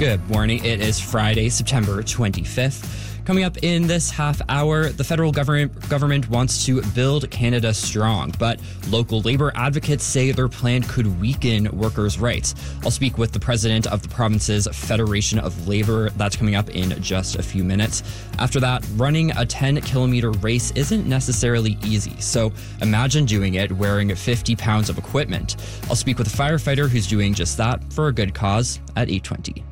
Good morning. It is Friday, September 25th. Coming up in this half hour, the federal government wants to build Canada strong, but local labor advocates say their plan could weaken workers' rights. I'll speak with the president of the province's Federation of Labor. That's coming up in just a few minutes. After that, running a 10-kilometer race isn't necessarily easy, so imagine doing it wearing 50 pounds of equipment. I'll speak with a firefighter who's doing just that for a good cause at 8:20.